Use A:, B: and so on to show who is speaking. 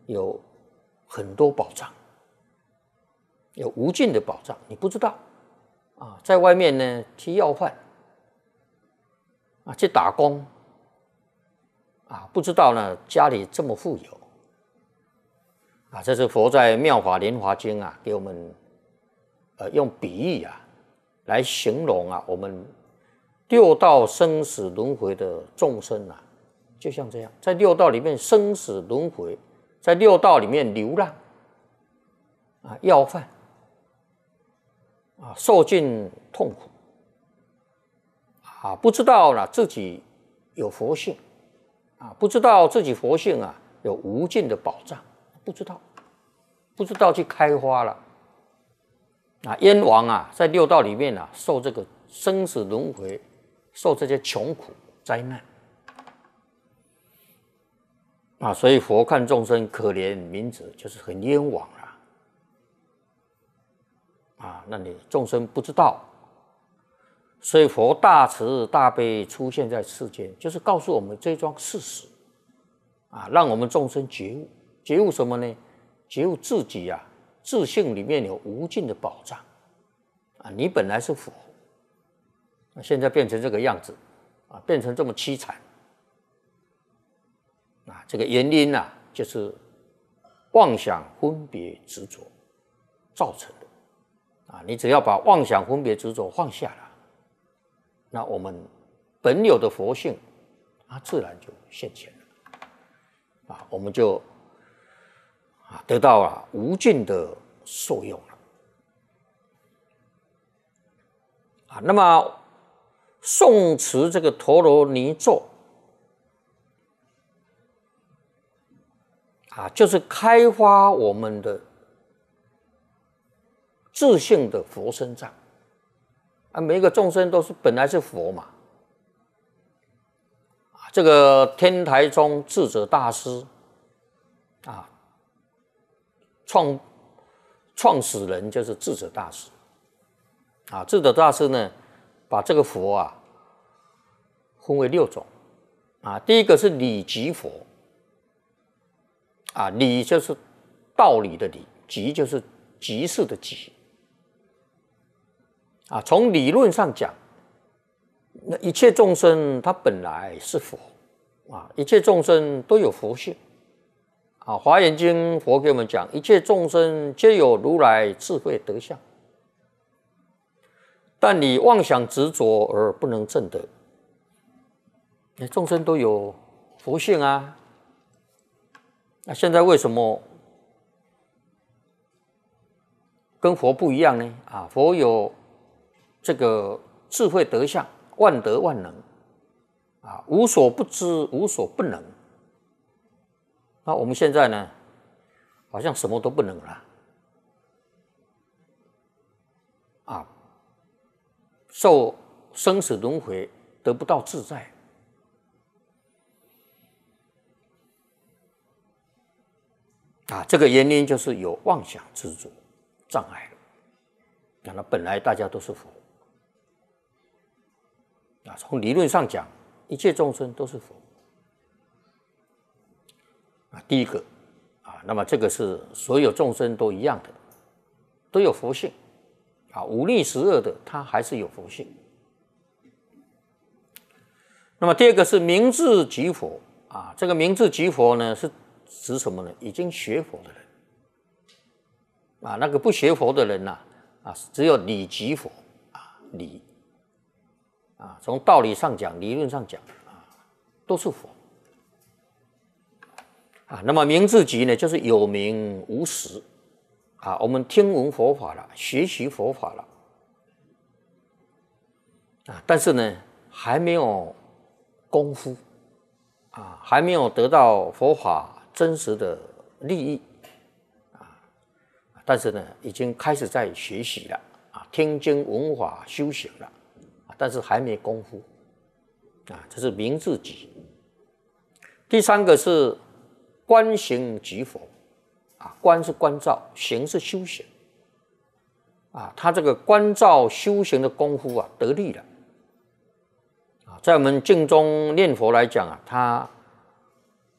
A: 有很多保障，有无尽的保障，你不知道啊，在外面呢去要饭啊，去打工啊，不知道呢家里这么富有啊，这是佛在《妙法莲华经》啊给我们用比喻啊来形容啊我们六道生死轮回的众生啊，就像这样，在六道里面生死轮回，在六道里面流浪啊，要饭啊，受尽痛苦啊，不知道呢自己有佛性啊，不知道自己佛性啊有无尽的保障，不知道去开花了啊，冤枉啊，在六道里面啊受这个生死轮回，受这些穷苦灾难啊，所以佛看众生可怜悯者，就是很冤枉啊，那你众生不知道，所以佛大慈大悲出现在世间，就是告诉我们这桩事实啊，让我们众生觉悟，觉悟什么呢？觉悟自己啊，自性里面有无尽的宝藏啊，你本来是佛，现在变成这个样子啊，变成这么凄惨啊，这个原因啊，就是妄想分别执着造成的。啊，你只要把妄想分别执着放下了，那我们本有的佛性，它自然就现前了，啊，我们就得到了无尽的受用了，啊，那么诵持这个陀罗尼咒，啊，就是开发我们的自性的佛身藏啊，每一个众生都是本来是佛嘛。这个天台宗智者大师啊，创始人就是智者大师啊。智者大师呢，把这个佛啊分为6种啊。第一个是理即佛啊，理就是道理的理，即就是即是的即。啊，从理论上讲，那一切众生他本来是佛啊，一切众生都有佛性啊。《华严经》佛给我们讲，一切众生皆有如来智慧德相，但你妄想执着而不能证得。众生都有佛性啊，那现在为什么跟佛不一样呢？啊，佛有这个智慧德相，万德万能啊，无所不知，无所不能。那我们现在呢，好像什么都不能了啊，受生死轮回得不到自在啊，这个原因就是有妄想执着障碍了。那本来大家都是佛。啊，从理论上讲，一切众生都是佛啊。第一个啊，那么这个是所有众生都一样的，都有佛性啊，五逆十恶的他还是有佛性。那么第二个是明智即佛啊，这个明智即佛呢是指什么呢？已经学佛的人啊，那个不学佛的人呐啊，只有理即佛啊，理。啊，从道理上讲，理论上讲啊，都是佛啊。那么明智即呢，就是有名无实啊。我们听闻佛法了，学习佛法了啊，但是呢，还没有功夫啊，还没有得到佛法真实的利益啊。但是呢，已经开始在学习了啊，听经闻法修行了。但是还没功夫啊，这是明智即。第三个是观行即佛啊，观是观照，行是修行啊。他这个观照修行的功夫啊，得力了啊。在我们净宗念佛来讲啊，他